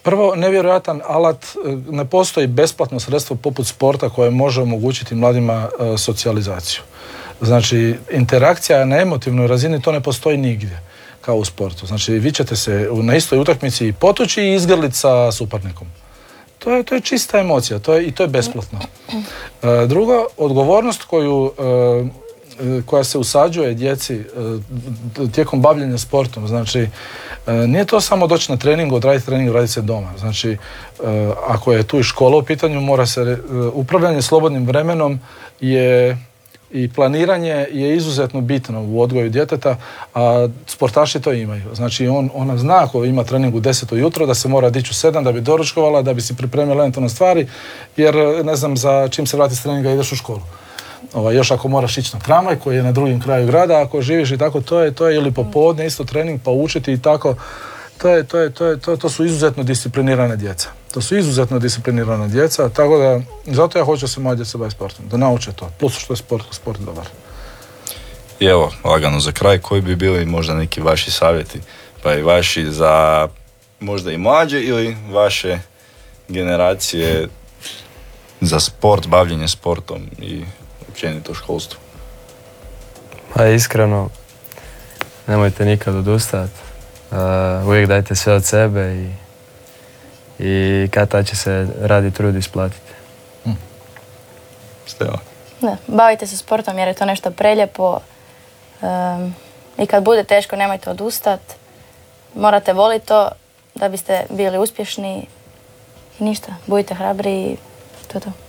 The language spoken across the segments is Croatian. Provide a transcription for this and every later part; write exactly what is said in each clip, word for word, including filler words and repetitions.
Prvo, nevjerojatan alat, ne postoji besplatno sredstvo poput sporta koje može omogućiti mladima e, socijalizaciju. Znači, interakcija na emotivnoj razini, to ne postoji nigdje kao u sportu. Znači, vi ćete se na istoj utakmici i potući i izgrliti sa suparnikom. To je, to je čista emocija, to je, i to je besplatno. E, drugo, odgovornost koju, e, koja se usađuje djeci e, tijekom bavljenja sportom, znači, e, nije to samo doći na trening, odraditi trening, raditi se doma. Znači, e, ako je tu i škola u pitanju, mora se, e, upravljanje slobodnim vremenom je i planiranje je izuzetno bitno u odgoju djeteta, a sportaši to imaju. Znači, on, ona zna ako ima trening u deset ujutro da se mora dići u sedam da bi doručkovala, da bi si pripremila eventualno stvari, jer ne znam za čim se vrati s treninga ideš u školu. Ovaj, još ako moraš ići na tramvaj koji je na drugim kraju grada, ako živiš i tako, to je, to je ili popodne isto trening pa učiti i tako. To, je, to, je, to, je, to, to su izuzetno disciplinirane djeca. To su izuzetno disciplinirana djeca, tako da zato ja hoću da se moja djeca bavi sportom, da nauče to, plus što je sport, sport dobar. I evo, lagano za kraj, koji bi bili možda neki vaši savjeti, pa i vaši za možda i mlađe ili vaše generacije za sport, bavljenje sportom i općenito školstvo? Pa iskreno, nemojte nikad odustati. Uh, uvijek dajte sve od sebe i, i kad ta će se radi trud isplatiti. Hmm. Stela. Da, bavite se sportom jer je to nešto prelijepo um, i kad bude teško nemojte odustati. Morate voliti to da biste bili uspješni i ništa. Budite hrabri i to je to.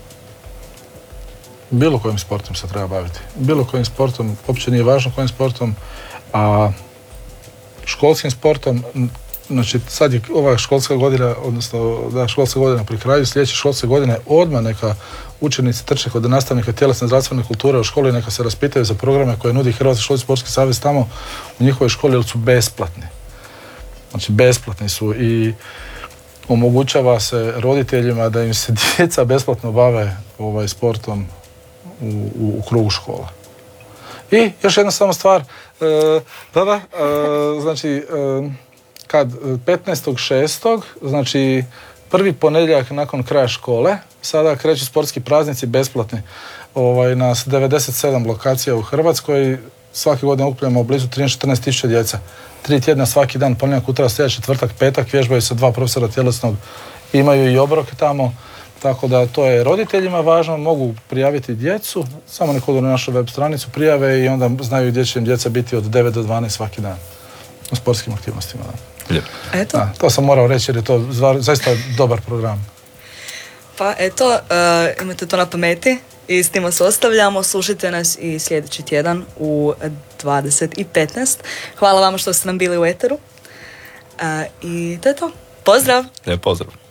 Bilo kojim sportom se treba baviti. Bilo kojim sportom, uopće nije važno kojim sportom, a školskim sportom, znači sad je ova školska godina, odnosno da, školska godina pri kraju, sljedeće školske godine odmah neka učenici trče kod nastavnika tjelesne zdravstvene kulture u školi, neka se raspitaju za programe koje nudi Hrvatski školski sportski savez tamo u njihovoj školi, jer su besplatni. Znači besplatni su i omogućava se roditeljima da im se djeca besplatno bave ovaj, sportom u, u, u krugu škola. I još jedna samo stvar, e, da, da, e, znači, e, kad petnaestog šestog znači prvi ponedjeljak nakon kraja škole, sada kreću sportski praznici besplatni ovaj, na devedeset sedam lokacija u Hrvatskoj, svake godine okupljamo blizu trinaest do četrnaest tisuća djeca. Tri tjedna svaki dan, ponedjeljak, utorak, srijeda, četvrtak, petak, vježbaju se dva profesora tjelesnog, imaju i obroke tamo. Tako da to je roditeljima važno, mogu prijaviti djecu, samo nek odu na našu web stranicu, prijave i onda znaju gdje će im djeca biti od devet do dvanaest svaki dan u sportskim aktivnostima. Da. Eto. Da, to sam morao reći jer je to zaista dobar program. Pa eto, uh, imate to na pameti i s tim vas ostavljamo. Slušajte nas i sljedeći tjedan u dvadeset i petnaest. Hvala vama što ste nam bili u eteru. Uh, I to je to. Pozdrav! Lijep pozdrav!